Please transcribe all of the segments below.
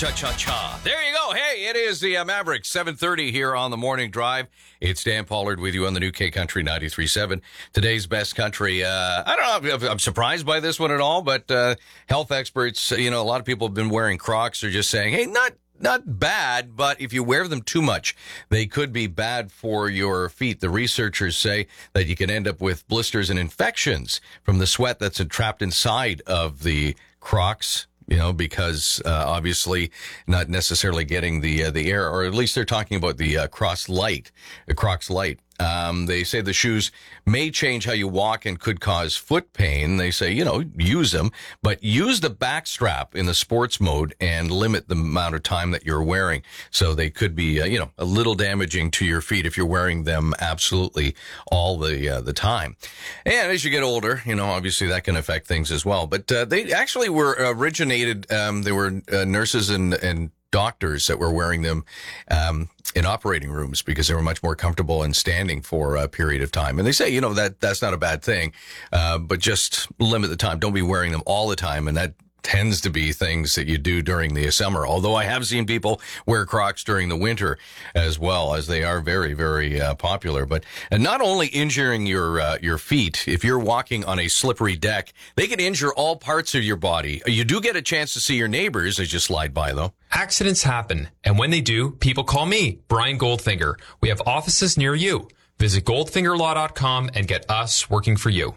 Cha-cha-cha. There you go. Hey, it is the Maverick, 7:30 here on the Morning Drive. It's Dan Pollard with you on the new K Country 93.7. Today's best country. I don't know if I'm surprised by this one at all, but health experts, a lot of people have been wearing Crocs. Are just saying, hey, not bad, but if you wear them too much, they could be bad for your feet. The researchers say that you can end up with blisters and infections from the sweat that's trapped inside of the Crocs. Because obviously not necessarily getting the air, or at least they're talking about the Crocs Lite. They say the shoes may change how you walk and could cause foot pain. They say, use them, but use the back strap in the sports mode and limit the amount of time that you're wearing. So they could be, a little damaging to your feet if you're wearing them absolutely all the time. And as you get older, obviously that can affect things as well. But they actually were originated, they were nurses and doctors that were wearing them in operating rooms because they were much more comfortable in standing for a period of time. And they say, that's not a bad thing, but just limit the time. Don't be wearing them all the time. And that tends to be things that you do during the summer. Although I have seen people wear Crocs during the winter as well, as they are very, very popular. But not only injuring your feet, if you're walking on a slippery deck, they can injure all parts of your body. You do get a chance to see your neighbors as you slide by, though. Accidents happen, and when they do, people call me, Brian Goldfinger. We have offices near you. Visit goldfingerlaw.com and get us working for you.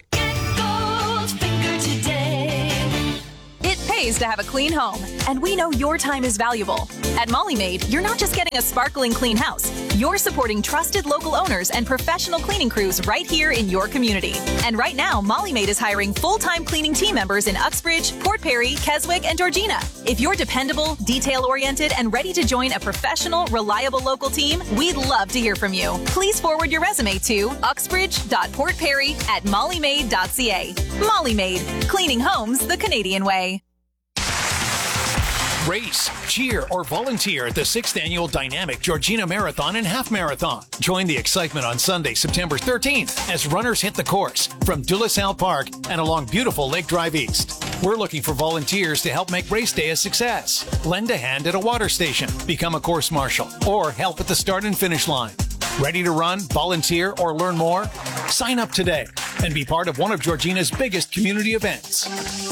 To have a clean home, and we know your time is valuable. At Molly Maid, you're not just getting a sparkling clean house, you're supporting trusted local owners and professional cleaning crews right here in your community. And right now, Molly Maid is hiring full-time cleaning team members in Uxbridge, Port Perry, Keswick, and Georgina. If you're dependable, detail-oriented, and ready to join a professional, reliable local team, we'd love to hear from you. Please forward your resume to uxbridge.portperry@mollymaid.ca. Molly Maid, cleaning homes the Canadian way. Race, cheer, or volunteer at the 6th Annual Dynamic Georgina Marathon and Half Marathon. Join the excitement on Sunday, September 13th, as runners hit the course from De La Salle Park and along beautiful Lake Drive East. We're looking for volunteers to help make race day a success. Lend a hand at a water station, become a course marshal, or help at the start and finish line. Ready to run, volunteer, or learn more? Sign up today and be part of one of Georgina's biggest community events.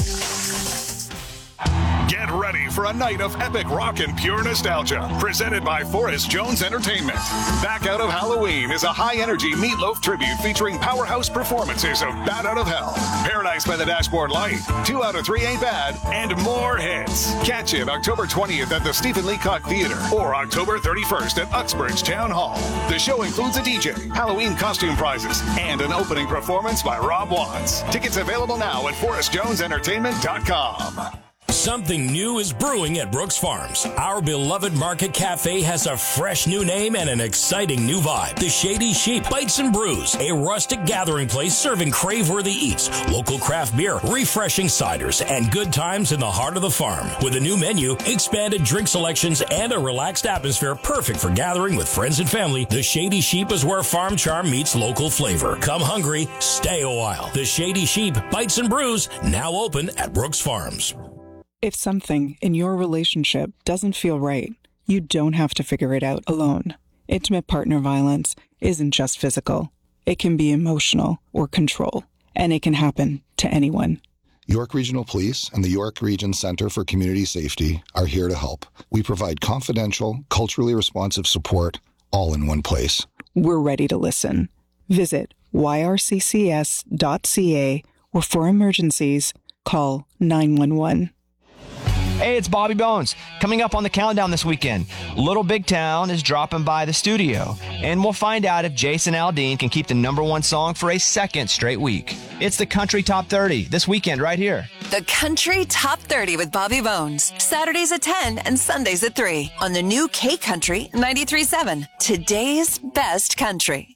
Get ready for a night of epic rock and pure nostalgia, presented by Forrest Jones Entertainment. Back Out of Halloween is a high-energy Meatloaf tribute featuring powerhouse performances of Bat Out of Hell, Paradise by the Dashboard Light, 2 Out of 3 Ain't Bad, and more hits. Catch it October 20th at the Stephen Leacock Theater or October 31st at Uxbridge Town Hall. The show includes a DJ, Halloween costume prizes, and an opening performance by Rob Watts. Tickets available now at ForrestJonesEntertainment.com. Something new is brewing at Brooks Farms. Our beloved Market Cafe has a fresh new name and an exciting new vibe. The Shady Sheep Bites and Brews, a rustic gathering place serving crave-worthy eats, local craft beer, refreshing ciders, and good times in the heart of the farm. With a new menu, expanded drink selections, and a relaxed atmosphere perfect for gathering with friends and family, the Shady Sheep is where farm charm meets local flavor. Come hungry, stay a while. The Shady Sheep Bites and Brews, now open at Brooks Farms. If something in your relationship doesn't feel right, you don't have to figure it out alone. Intimate partner violence isn't just physical. It can be emotional or control, and it can happen to anyone. York Regional Police and the York Region Centre for Community Safety are here to help. We provide confidential, culturally responsive support all in one place. We're ready to listen. Visit yrccs.ca, or for emergencies, call 911. Hey, it's Bobby Bones. Coming up on the countdown this weekend, Little Big Town is dropping by the studio, and we'll find out if Jason Aldean can keep the #1 song for a second straight week. It's the Country Top 30 this weekend right here. The Country Top 30 with Bobby Bones. Saturdays at 10 and Sundays at 3 on the new K Country 93.7. Today's best country.